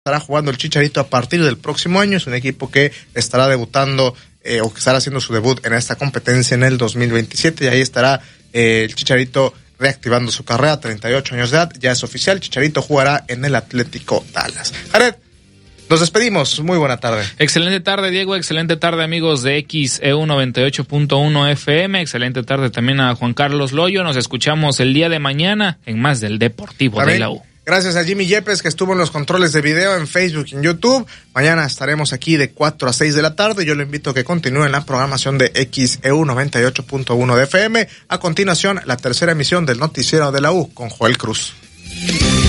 estará jugando el Chicharito a partir del próximo año. Es un equipo que estará debutando o que estará haciendo su debut en esta competencia en el 2027 y ahí estará el Chicharito reactivando su carrera, 38 años de edad, ya es oficial, Chicharito jugará en el Atlético Dallas. Jared, nos despedimos, muy buena tarde. Excelente tarde, Diego, excelente tarde, amigos de XEU 98.1 FM, excelente tarde también a Juan Carlos Loyo, nos escuchamos el día de mañana en más del Deportivo Amén. de la U. Gracias a Jimmy Yepes que estuvo en los controles de video en Facebook y en YouTube. Mañana estaremos aquí de 4 a 6 de la tarde. Yo lo invito a que continúe en la programación de XEU 98.1 de FM. A continuación, la tercera emisión del Noticiero de la U con Joel Cruz.